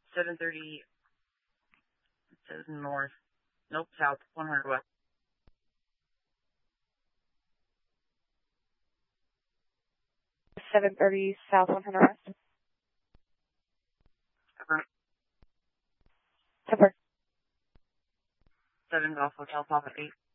730, it says north. Nope, south, 100 west. 730 south, 100 west. Affirm. Affirm. 7 Golf Hotel, Papa 8.